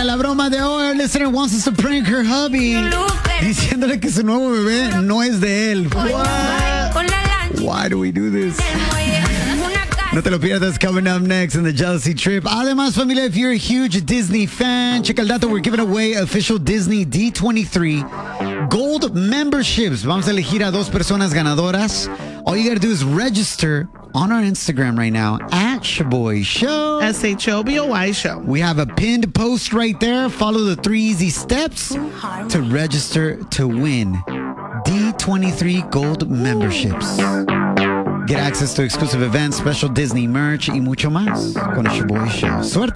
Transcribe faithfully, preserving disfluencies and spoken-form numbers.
la broma de hoy. Our listener wants us to prank her hubby, diciéndole que su nuevo bebé no es de él. What? Why do we do this? No te lo pierdas, coming up next in the Jealousy Trip. Además, familia, if you're a huge Disney fan, check el dato, we're giving away official Disney D twenty-three Gold memberships. Vamos a elegir a dos personas ganadoras. All you gotta do is register on our Instagram right now, at Shaboy Show. S H O B O Y Show. We have a pinned post right there. Follow the three easy steps to register to win D twenty-three Gold memberships. Get access to exclusive events, special Disney merch y mucho más con el Shaboy Show. Suerte.